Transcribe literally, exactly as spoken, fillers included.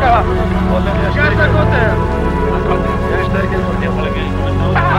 קרה? גז לקוטר! יש תקל, אני יכול להגיע לקומנדור?